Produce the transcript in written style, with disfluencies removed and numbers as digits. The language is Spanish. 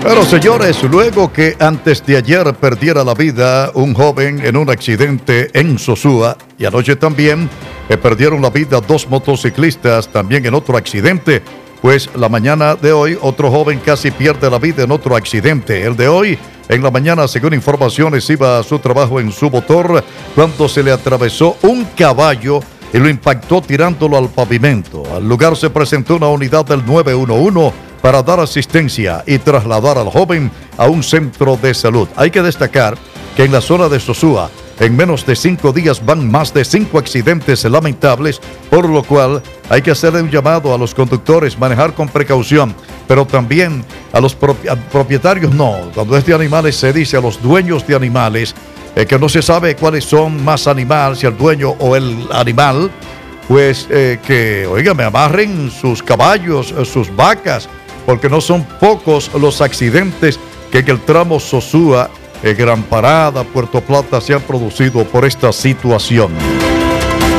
Bueno, señores, luego que antes de ayer perdiera la vida un joven en un accidente en Sosúa y anoche también perdieron la vida dos motociclistas también en otro accidente, pues la mañana de hoy otro joven casi pierde la vida en otro accidente. El de hoy, en la mañana, según informaciones, iba a su trabajo en su motor cuando se le atravesó un caballo y lo impactó tirándolo al pavimento. Al lugar se presentó una unidad del 911 para dar asistencia y trasladar al joven a un centro de salud. Hay que destacar que en la zona de Sosúa, en menos de 5 días van más de 5 accidentes lamentables, por lo cual hay que hacerle un llamado a los conductores, manejar con precaución, pero también a los propietarios no. Cuando es de animales se dice a los dueños de animales que no se sabe cuáles son más animales, si el dueño o el animal, pues que, oigan, me amarren sus caballos, sus vacas, porque no son pocos los accidentes que en el tramo Sosúa, Gran Parada, Puerto Plata se han producido por esta situación.